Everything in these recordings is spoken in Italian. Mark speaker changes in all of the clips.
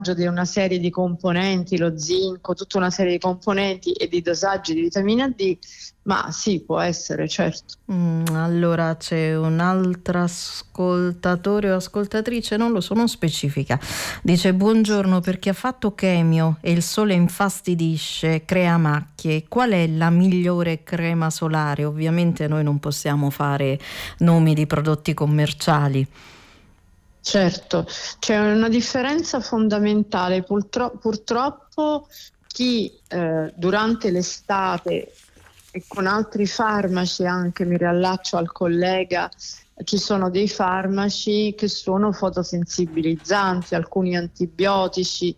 Speaker 1: di una serie di componenti, lo zinco, tutta una serie di componenti e di dosaggi di vitamina D, ma sì, può essere, certo.
Speaker 2: Allora c'è un altro ascoltatore o ascoltatrice, non lo so, non specifica. Dice: buongiorno, per chi ha fatto chemio e il sole infastidisce, crea macchie, qual è la migliore crema solare? Ovviamente noi non possiamo fare nomi di prodotti commerciali.
Speaker 1: Certo, c'è una differenza fondamentale. Purtroppo chi durante l'estate e con altri farmaci, anche mi riallaccio al collega, ci sono dei farmaci che sono fotosensibilizzanti, alcuni antibiotici,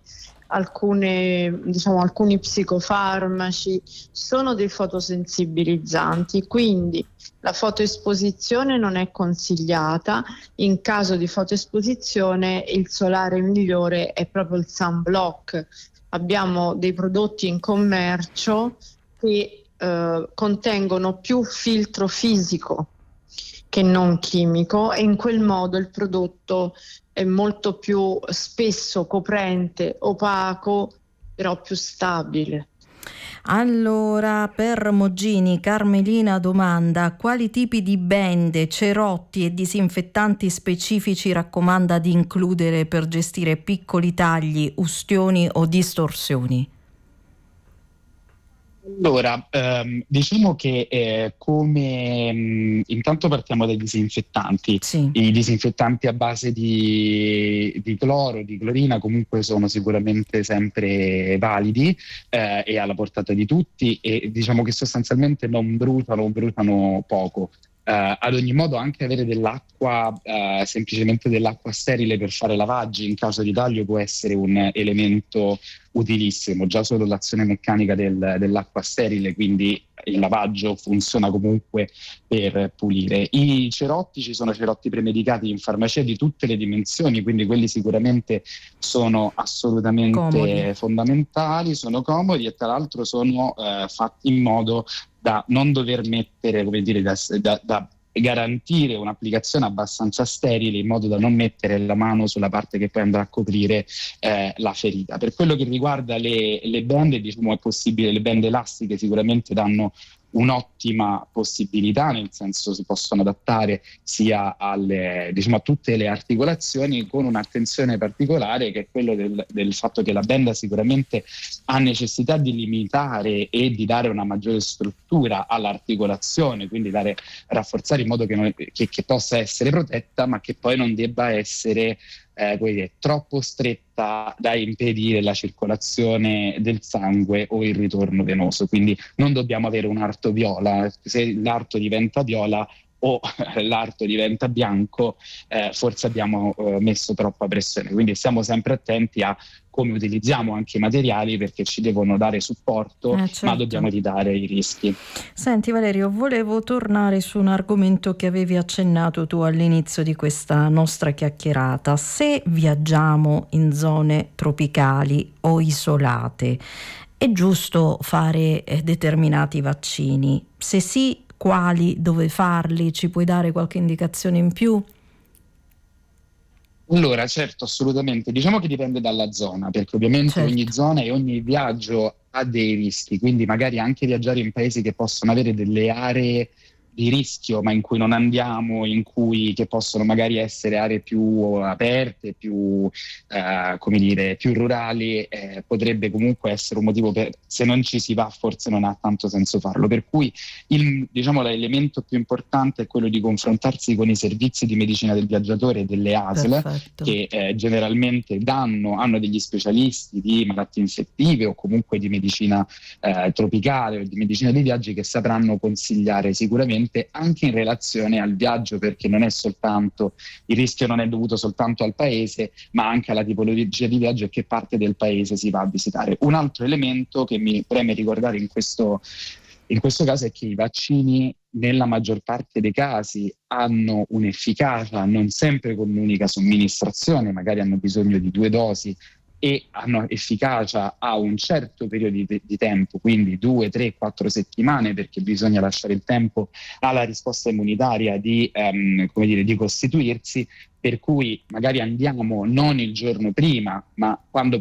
Speaker 1: alcuni psicofarmaci sono dei fotosensibilizzanti, quindi la fotoesposizione non è consigliata. In caso di fotoesposizione il solare migliore è proprio il sunblock. Abbiamo dei prodotti in commercio che contengono più filtro fisico che non chimico, e in quel modo il prodotto è molto più spesso coprente, opaco, però più stabile.
Speaker 2: Allora, per Moggini, Carmelina domanda: quali tipi di bende, cerotti e disinfettanti specifici raccomanda di includere per gestire piccoli tagli, ustioni o distorsioni?
Speaker 3: Allora, diciamo che intanto partiamo dai disinfettanti.
Speaker 2: Sì.
Speaker 3: I disinfettanti a base di cloro, di clorina, comunque sono sicuramente sempre validi e alla portata di tutti, e diciamo che sostanzialmente non bruciano poco. Ad ogni modo, anche avere dell'acqua, semplicemente dell'acqua sterile per fare lavaggi in caso di taglio, può essere un elemento utilissimo. Già solo l'azione meccanica dell'acqua sterile, quindi il lavaggio, funziona comunque per pulire. I cerotti, ci sono cerotti premedicati in farmacia di tutte le dimensioni, quindi quelli sicuramente sono assolutamente fondamentali, sono comodi e tra l'altro sono fatti in modo da non dover mettere, come dire, da garantire un'applicazione abbastanza sterile, in modo da non mettere la mano sulla parte che poi andrà a coprire la ferita. Per quello che riguarda le bende, diciamo, è possibile, le bende elastiche sicuramente danno un'ottima possibilità, nel senso si possono adattare sia a tutte le articolazioni, con un'attenzione particolare che è quello del fatto che la benda sicuramente ha necessità di limitare e di dare una maggiore struttura all'articolazione, quindi rafforzare in modo che possa essere protetta, ma che poi non debba essere troppo stretta da impedire la circolazione del sangue o il ritorno venoso. Quindi non dobbiamo avere un arto viola. Se l'arto diventa viola o l'arto diventa bianco, forse abbiamo messo troppa pressione. Quindi stiamo sempre attenti a come utilizziamo anche i materiali, perché ci devono dare supporto,
Speaker 2: certo.
Speaker 3: Ma dobbiamo evitare i rischi.
Speaker 2: Senti Valerio, volevo tornare su un argomento che avevi accennato tu all'inizio di questa nostra chiacchierata. Se viaggiamo in zone tropicali o isolate, è giusto fare determinati vaccini? Se sì, quali, dove farli? Ci puoi dare qualche indicazione in più?
Speaker 3: Allora, certo, assolutamente. Diciamo che dipende dalla zona, perché ovviamente ogni zona e ogni viaggio ha dei rischi, quindi magari anche viaggiare in paesi che possono avere delle aree di rischio, ma in cui non andiamo, che possono magari essere aree più aperte, più rurali, potrebbe comunque essere un motivo se non ci si va, forse non ha tanto senso farlo. Per cui l'elemento più importante è quello di confrontarsi con i servizi di medicina del viaggiatore e delle ASL. Perfetto. Che generalmente hanno degli specialisti di malattie infettive o comunque di medicina tropicale o di medicina dei viaggi, che sapranno consigliare sicuramente anche in relazione al viaggio, perché il rischio non è dovuto soltanto al paese, ma anche alla tipologia di viaggio e che parte del paese si va a visitare. Un altro elemento che mi preme ricordare in questo caso è che i vaccini, nella maggior parte dei casi, hanno un'efficacia non sempre con un'unica somministrazione, magari hanno bisogno di 2 dosi e hanno efficacia a un certo periodo di tempo, quindi 2, 3, 4 settimane, perché bisogna lasciare il tempo alla risposta immunitaria di costituirsi, per cui magari andiamo non il giorno prima, ma quando